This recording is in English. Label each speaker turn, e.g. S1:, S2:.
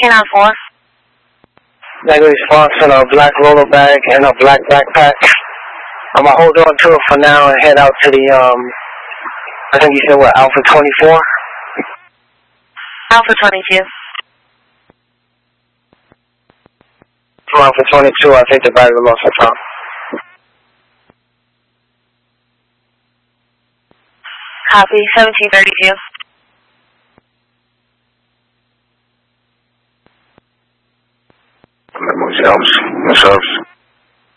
S1: K94.
S2: Negative response on a black roller bag and a black backpack. I'm gonna hold on to it for now and head out to the, I think you said what, Alpha 24?
S1: Alpha 22.
S2: To Alpha 22, I think the bag was lost and found.
S1: Copy, 1732.
S3: Mademoiselle,